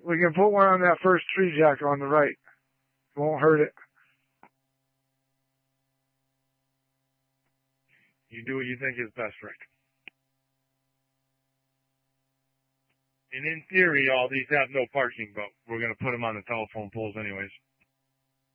We can put one on that first tree jack on the right. It won't hurt it. You do what you think is best, Rick. And in theory, all these have no parking, but we're going to put them on the telephone poles anyways.